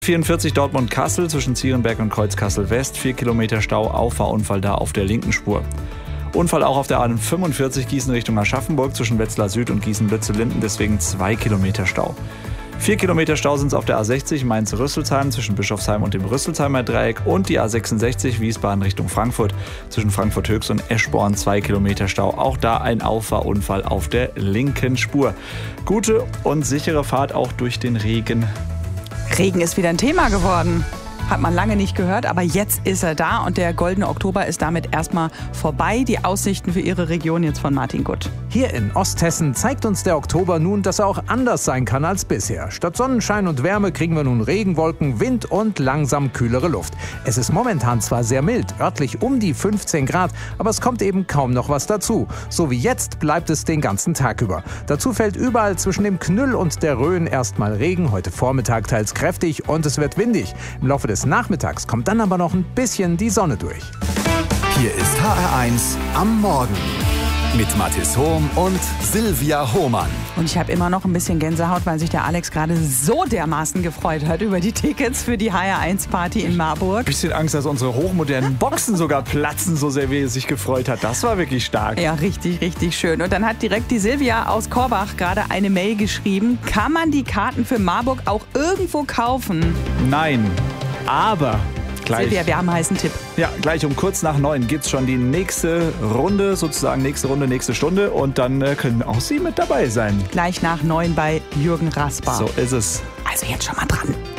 44 Dortmund-Kassel zwischen Zierenberg und Kreuzkassel-West. 4 Kilometer Stau, Auffahrunfall da auf der linken Spur. Unfall auch auf der A45 Gießen Richtung Aschaffenburg zwischen Wetzlar Süd und Gießen-Lützellinden, deswegen 2 Kilometer Stau. 4 Kilometer Stau sind es auf der A60 Mainz-Rüsselsheim zwischen Bischofsheim und dem Rüsselsheimer Dreieck und die A66 Wiesbaden Richtung Frankfurt zwischen Frankfurt-Höchst und Eschborn 2 Kilometer Stau. Auch da ein Auffahrunfall auf der linken Spur. Gute und sichere Fahrt auch durch den Regen. Regen ist wieder ein Thema geworden. Hat man lange nicht gehört, aber jetzt ist er da und der goldene Oktober ist damit erstmal vorbei. Die Aussichten für Ihre Region jetzt von Martin Gutt. Hier in Osthessen zeigt uns der Oktober nun, dass er auch anders sein kann als bisher. Statt Sonnenschein und Wärme kriegen wir nun Regenwolken, Wind und langsam kühlere Luft. Es ist momentan zwar sehr mild, örtlich um die 15 Grad, aber es kommt eben kaum noch was dazu. So wie jetzt bleibt es den ganzen Tag über. Dazu fällt überall zwischen dem Knüll und der Rhön erstmal Regen, heute Vormittag teils kräftig und es wird windig. Im Laufe des Nachmittags kommt dann aber noch ein bisschen die Sonne durch. Hier ist HR1 am Morgen mit Mathis Hohm und Silvia Hohmann. Und ich habe immer noch ein bisschen Gänsehaut, weil sich der Alex gerade so dermaßen gefreut hat über die Tickets für die HR1-Party in Marburg. Bisschen Angst, dass unsere hochmodernen Boxen sogar platzen, so sehr wie er sich gefreut hat. Das war wirklich stark. Ja, richtig, richtig schön. Und dann hat direkt die Silvia aus Korbach gerade eine Mail geschrieben. Kann man die Karten für Marburg auch irgendwo kaufen? Nein, aber gleich. Silvia, wir haben einen heißen Tipp. Ja, gleich um kurz nach 9 gibt es schon die nächste Runde, sozusagen nächste Runde, nächste Stunde. Und dann können auch Sie mit dabei sein. Gleich nach 9 bei Jürgen Rasper. So ist es. Also jetzt schon mal dran.